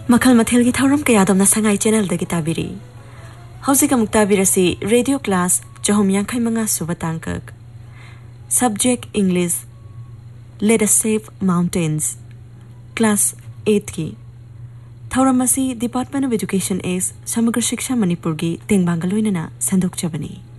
मखल मथेल की थौरम कयादमना संगाई चैनल दगी ताबिरी हौजिक अमुक ताबिरसी radio class चहुम यांखै मंगा सुब तांकक subject English let us save mountains class 8 की थौरम असी डिपार्टमेंट ऑफ एजुकेशन एस समग्र शिक्षा मणिपुर की तेंगबांग लोइनना संदोकचबनी।